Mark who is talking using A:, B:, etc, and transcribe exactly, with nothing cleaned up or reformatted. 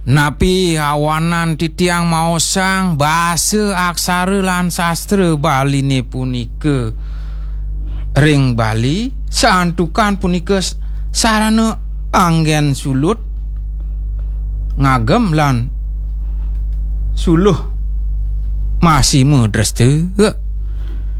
A: Napi awanan titiang maosang bahasa aksara lan sastra Bali ne punika ring Bali saantukan punika sarana anggen sulut ngagem lan suluh masih medreste